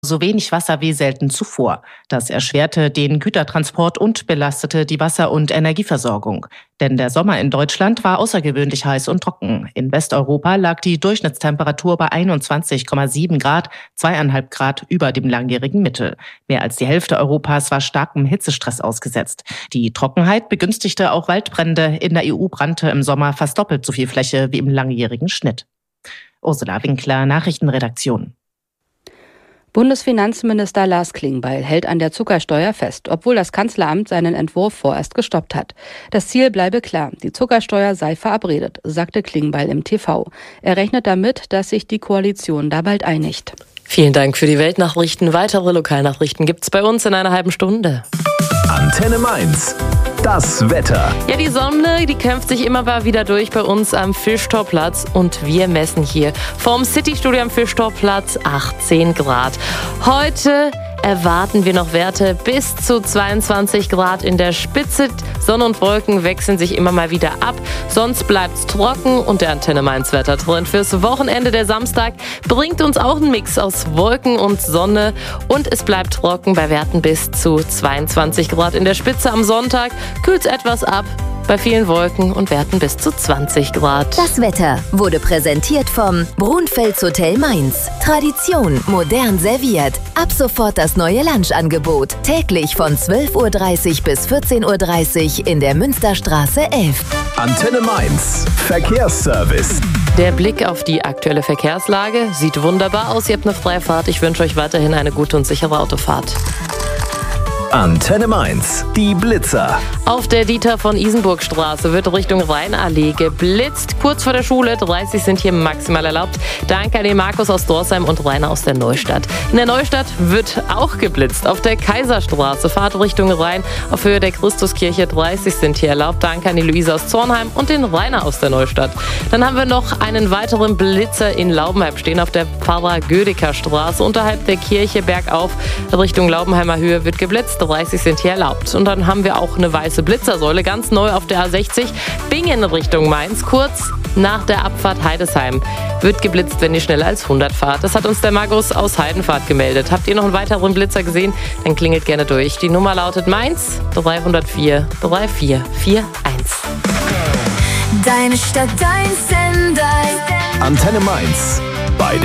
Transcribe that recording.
so wenig Wasser wie selten zuvor. Das erschwerte den Gütertransport und belastete die Wasser- und Energieversorgung. Denn der Sommer in Deutschland war außergewöhnlich heiß und trocken. In Westeuropa lag die Durchschnittstemperatur bei 21,7 Grad, 2,5 Grad über dem langjährigen Mittel. Mehr als die Hälfte Europas war starkem Hitzestress ausgesetzt. Die Trockenheit begünstigte auch Waldbrände. In der EU brannte im Sommer fast doppelt so viel Fläche wie im langjährigen Schnitt. Ursula Winkler, Nachrichtenredaktion. Bundesfinanzminister Lars Klingbeil hält an der Zuckersteuer fest, obwohl das Kanzleramt seinen Entwurf vorerst gestoppt hat. Das Ziel bleibe klar, die Zuckersteuer sei verabredet, sagte Klingbeil im TV. Er rechnet damit, dass sich die Koalition da bald einigt. Vielen Dank für die Weltnachrichten. Weitere Lokalnachrichten gibt's bei uns in einer halben Stunde. Antenne Mainz. Das Wetter. Ja, die Sonne, die kämpft sich immer mal wieder durch bei uns am Fischtorplatz und wir messen hier vom Citystudio am Fischtorplatz 18 Grad. Heute erwarten wir noch Werte bis zu 22 Grad in der Spitze. Sonne und Wolken wechseln sich immer mal wieder ab. Sonst bleibt's trocken und der Antenne Mainz Wettertrend fürs Wochenende, der Samstag, bringt uns auch einen Mix aus Wolken und Sonne. Und es bleibt trocken bei Werten bis zu 22 Grad in der Spitze. Am Sonntag kühlt's etwas ab bei vielen Wolken und Werten bis zu 20 Grad. Das Wetter wurde präsentiert vom Brunfels Hotel Mainz. Tradition modern serviert. Ab sofort das neue Lunchangebot. Täglich von 12.30 Uhr bis 14.30 Uhr in der Münsterstraße 11. Antenne Mainz. Verkehrsservice. Der Blick auf die aktuelle Verkehrslage sieht wunderbar aus. Ihr habt eine freie Fahrt. Ich wünsche euch weiterhin eine gute und sichere Autofahrt. Antenne Mainz, die Blitzer. Auf der Dieter-von-Isenburg-Straße wird Richtung Rheinallee geblitzt. Kurz vor der Schule, 30 sind hier maximal erlaubt. Danke an den Markus aus Dorsheim und Rainer aus der Neustadt. In der Neustadt wird auch geblitzt. Auf der Kaiserstraße, Fahrt Richtung Rhein, auf Höhe der Christuskirche, 30 sind hier erlaubt. Danke an die Luise aus Zornheim und den Rainer aus der Neustadt. Dann haben wir noch einen weiteren Blitzer in Laubenheim stehen, auf der Pfarrer-Gödeker-Straße. Unterhalb der Kirche bergauf Richtung Laubenheimer Höhe wird geblitzt. 30 sind hier erlaubt. Und dann haben wir auch eine weiße Blitzersäule, ganz neu auf der A60, Bingen Richtung Mainz, kurz nach der Abfahrt Heidesheim. Wird geblitzt, wenn ihr schneller als 100 fahrt. Das hat uns der Markus aus Heidenfahrt gemeldet. Habt ihr noch einen weiteren Blitzer gesehen? Dann klingelt gerne durch. Die Nummer lautet Mainz 304 3441. Deine Stadt, dein Sender. Antenne Mainz. Bei